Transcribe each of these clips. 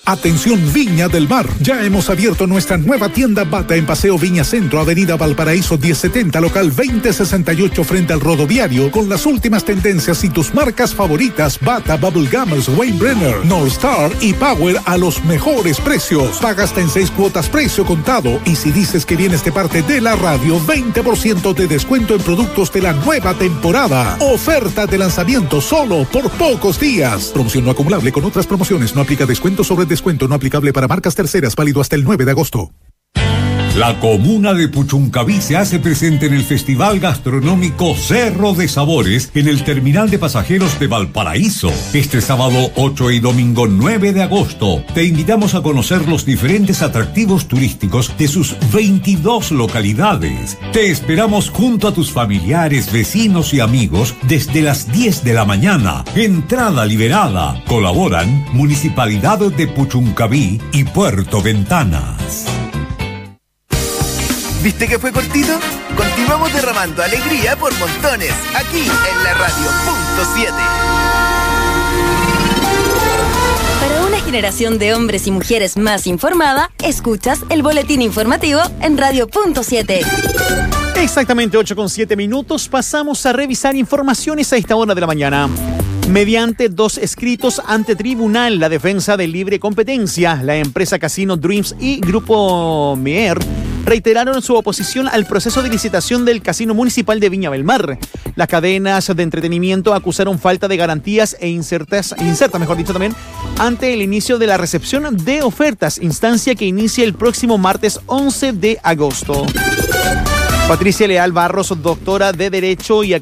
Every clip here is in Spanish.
Atención Viña del Mar, ya hemos abierto nuestra nueva tienda Bata en Paseo Viña Centro, Avenida Valparaíso 1070, local 2068 frente al rodoviario, con las últimas tendencias y tus marcas favoritas: Bata, Bubble Gummers, Wayne Brenner, North Star y Power a los mejores precios. Paga hasta en 6 cuotas precio contado, y si dices que vienes de parte de la radio, 20% de descuento en productos de la nueva temporada. Oferta de lanzamiento solo por pocos días. Promoción no acumulable con otras promociones. No aplica descuento sobre descuento, no aplicable para marcas terceras, válido hasta el 9 de agosto. La comuna de Puchuncaví se hace presente en el Festival Gastronómico Cerro de Sabores en el Terminal de Pasajeros de Valparaíso. Este sábado 8 y domingo 9 de agosto te invitamos a conocer los diferentes atractivos turísticos de sus 22 localidades. Te esperamos junto a tus familiares, vecinos y amigos desde las 10 de la mañana. Entrada liberada. Colaboran Municipalidad de Puchuncaví y Puerto Ventanas. ¿Viste que fue cortito? Continuamos derramando alegría por montones, aquí en la radio Punto 7. Para una generación de hombres y mujeres más informada, escuchas el boletín informativo en Radio Punto 7. Exactamente 8:07. Pasamos a revisar informaciones a esta hora de la mañana. Mediante 2 escritos ante tribunal, la defensa de libre competencia, la empresa Casino Dreams y Grupo Mier reiteraron su oposición al proceso de licitación del Casino Municipal de Viña del Mar. Las cadenas de entretenimiento acusaron falta de garantías e incerta, también, ante el inicio de la recepción de ofertas, instancia que inicia el próximo martes 11 de agosto. Patricia Leal Barros, doctora de Derecho y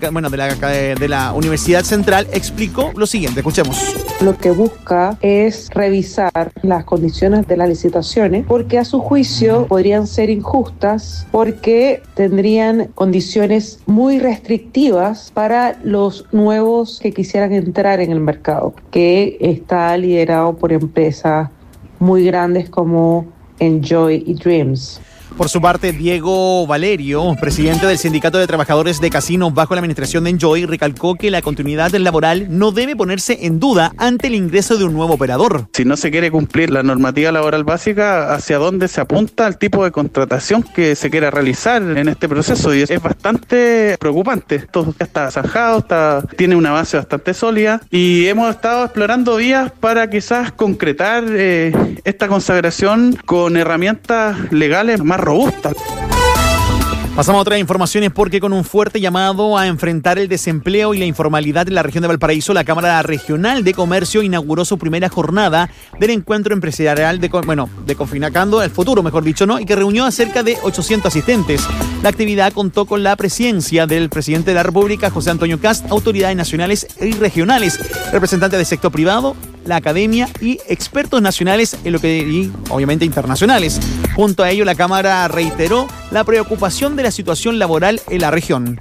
de la Universidad Central, explicó lo siguiente. Escuchemos. Lo que busca es revisar las condiciones de las licitaciones, porque a su juicio podrían ser injustas, porque tendrían condiciones muy restrictivas para los nuevos que quisieran entrar en el mercado, que está liderado por empresas muy grandes como Enjoy y Dreams. Por su parte, Diego Valerio, presidente del Sindicato de Trabajadores de Casinos bajo la administración de Enjoy, recalcó que la continuidad laboral no debe ponerse en duda ante el ingreso de un nuevo operador. Si no se quiere cumplir la normativa laboral básica, ¿hacia dónde se apunta el tipo de contratación que se quiera realizar en este proceso? Y es bastante preocupante. Esto ya está zanjado, tiene una base bastante sólida y hemos estado explorando vías para quizás concretar esta consagración con herramientas legales más robustas. Pasamos a otras informaciones porque con un fuerte llamado a enfrentar el desempleo y la informalidad en la región de Valparaíso, la Cámara Regional de Comercio inauguró su primera jornada del encuentro empresarial de Confinacando el Futuro, y que reunió a cerca de 800 asistentes. La actividad contó con la presencia del presidente de la República, José Antonio Kast, autoridades nacionales y regionales, representantes del sector privado, la academia y expertos nacionales y obviamente internacionales. Junto a ello, la Cámara reiteró la preocupación de la situación laboral en la región.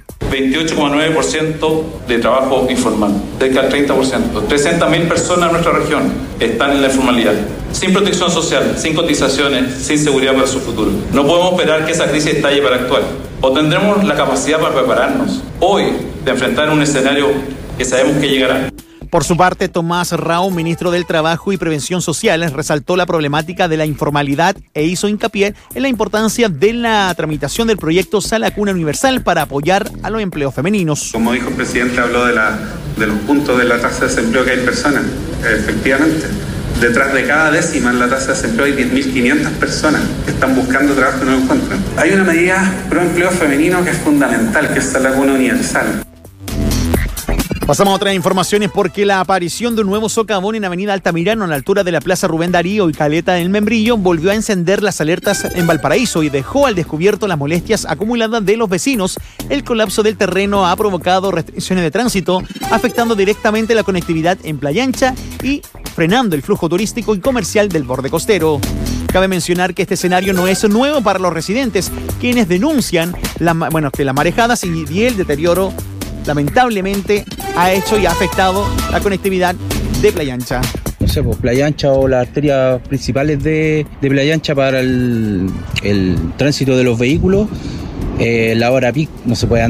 28,9% de trabajo informal, cerca del 30%. 300.000 personas en nuestra región están en la informalidad, sin protección social, sin cotizaciones, sin seguridad para su futuro. No podemos esperar que esa crisis estalle para actuar. O tendremos la capacidad para prepararnos hoy de enfrentar un escenario que sabemos que llegará. Por su parte, Tomás Rao, ministro del Trabajo y Prevención Social, resaltó la problemática de la informalidad e hizo hincapié en la importancia de la tramitación del proyecto Sala Cuna Universal para apoyar a los empleos femeninos. Como dijo el presidente, habló de los puntos de la tasa de desempleo que hay personas. Efectivamente, detrás de cada décima en la tasa de desempleo hay 10.500 personas que están buscando trabajo y no lo encuentran. Hay una medida pro empleo femenino que es fundamental, que es Sala Cuna Universal. Pasamos a otras informaciones porque la aparición de un nuevo socavón en Avenida Altamirano a la altura de la Plaza Rubén Darío y Caleta del Membrillo volvió a encender las alertas en Valparaíso y dejó al descubierto las molestias acumuladas de los vecinos. El colapso del terreno ha provocado restricciones de tránsito, afectando directamente la conectividad en Playa Ancha y frenando el flujo turístico y comercial del borde costero. Cabe mencionar que este escenario no es nuevo para los residentes, quienes denuncian que las marejadas y el deterioro lamentablemente ha hecho y ha afectado la conectividad de Playa Ancha. No sé, pues Playa Ancha o las arterias principales de Playa Ancha para el tránsito de los vehículos, la hora pic no se puede andar.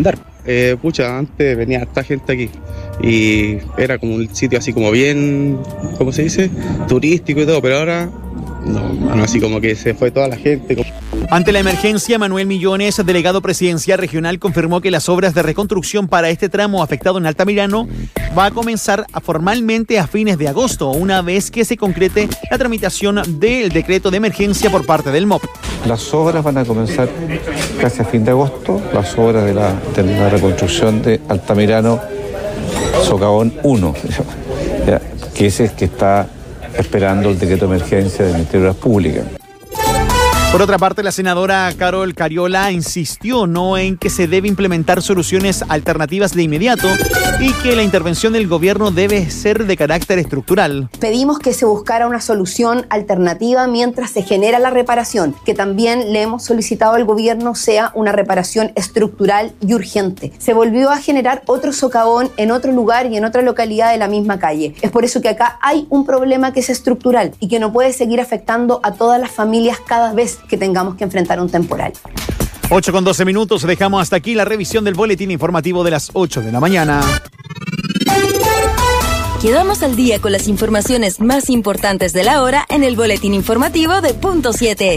Antes venía harta gente aquí y era como un sitio así como bien, ¿cómo se dice? Turístico y todo, pero ahora no, así como que se fue toda la gente. Ante la emergencia, Manuel Millones, delegado presidencial regional, confirmó que las obras de reconstrucción para este tramo afectado en Altamirano va a comenzar formalmente a fines de agosto, una vez que se concrete la tramitación del decreto de emergencia por parte del MOP. Las obras van a comenzar casi a fin de agosto, las obras de la reconstrucción de Altamirano Socavón 1, que es el que está esperando el decreto de emergencia del Ministerio de Obras Públicas. Por otra parte, la senadora Carol Cariola insistió en que se debe implementar soluciones alternativas de inmediato y que la intervención del gobierno debe ser de carácter estructural. Pedimos que se buscara una solución alternativa mientras se genera la reparación, que también le hemos solicitado al gobierno sea una reparación estructural y urgente. Se volvió a generar otro socavón en otro lugar y en otra localidad de la misma calle. Es por eso que acá hay un problema que es estructural y que no puede seguir afectando a todas las familias cada vez que tengamos que enfrentar un temporal. 8:12, dejamos hasta aquí la revisión del boletín informativo de las 8 de la mañana. Quedamos al día con las informaciones más importantes de la hora en el boletín informativo de Punto 7.